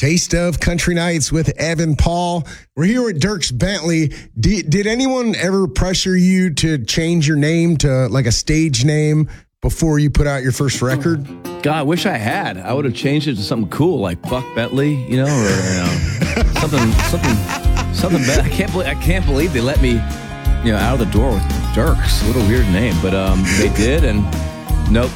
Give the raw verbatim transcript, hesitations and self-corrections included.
Taste of Country Nights with Evan Paul. We're here with Dierks Bentley. Did, did anyone ever pressure you to change your name to like a stage name before you put out your first record? God, I wish I had. I would have changed it to something cool like Buck Bentley, you know, or you know, something, something, something better. I can't believe I can't believe they let me, you know, out of the door with Dierks. What a weird name, but um, they did, and nope.